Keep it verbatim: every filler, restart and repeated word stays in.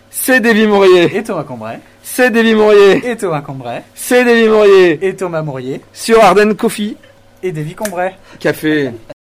c'est Davy Mourier. Et Thomas Combray. C'est Davy Mourier. Et Thomas Combray. C'est Davy Mourier. Et Thomas Mourier. Sur Ardennes Coffee. Et Davy Combray. Café.